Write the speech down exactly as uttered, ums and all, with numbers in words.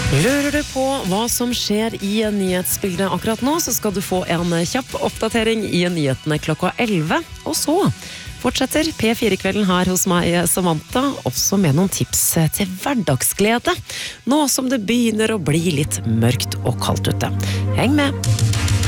Lurer du på hva som skjer i nyhetsbildet akkurat nå, så skal du få en kjapp oppdatering i nyhetene klokka elleve. Og så fortsetter P fire-kvelden her hos meg, Samantha, også med noen tips til hverdagsglede, nå som det begynner å bli litt mørkt og kaldt ute. Heng med!